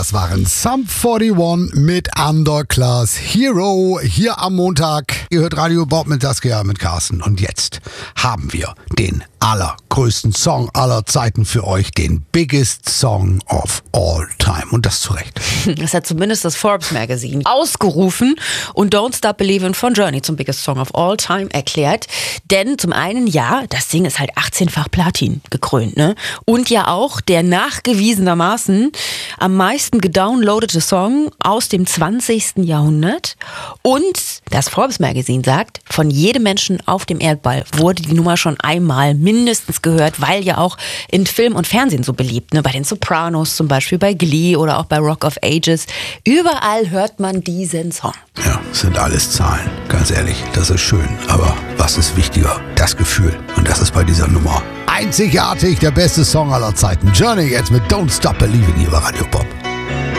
das waren Sum 41 mit Underclass Hero hier am Montag. Ihr hört Radio Bob mit Saskia, mit Carsten. Und jetzt haben wir den allergrößten Song aller Zeiten für euch, den Biggest Song of All Time. Und das zu Recht. Das hat zumindest das Forbes Magazine ausgerufen und Don't Stop Believin' von Journey zum Biggest Song of All Time erklärt. Denn zum einen, ja, das Ding ist halt 18-fach Platin gekrönt, ne? Und ja auch der nachgewiesenermaßen am meisten gedownloadete Song aus dem 20. Jahrhundert. Und das Forbes Magazine sagt, von jedem Menschen auf dem Erdball wurde die Nummer schon einmal mindestens gehört, weil ja auch in Film und Fernsehen so beliebt, ne? Bei den Sopranos zum Beispiel, bei Glee oder auch bei Rock of Ages. Überall hört man diesen Song. Ja, sind alles Zahlen. Ganz ehrlich, das ist schön. Aber was ist wichtiger? Das Gefühl. Und das ist bei dieser Nummer einzigartig der beste Song aller Zeiten. Journey jetzt mit Don't Stop Believin' hier bei Radio Pop.